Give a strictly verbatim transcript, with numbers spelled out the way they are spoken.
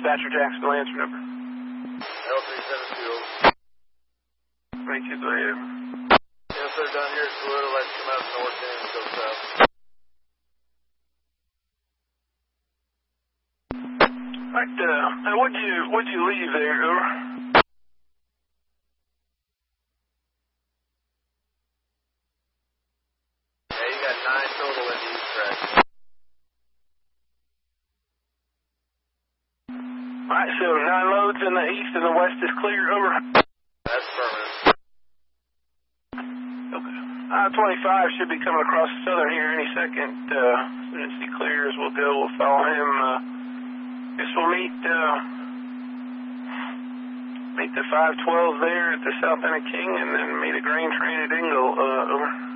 Dispatcher Jacksonville, answer number. L three seven two over. Thank you, go ahead. Yes, sir, down here at Toyota, like to come out the north end and go south. Alright, uh, what'd you, what'd you leave there, over? Yeah, you got nine total in the east track. Alright, so nine loads in the east and the west is clear, over. That's permanent. Okay. I twenty-five should be coming across southern here any second. Uh, as soon as he clears, we'll go, we'll follow him. Uh, guess we'll meet, uh, meet the five twelve there at the south end of King and then meet a grain train at Ingle, uh, over.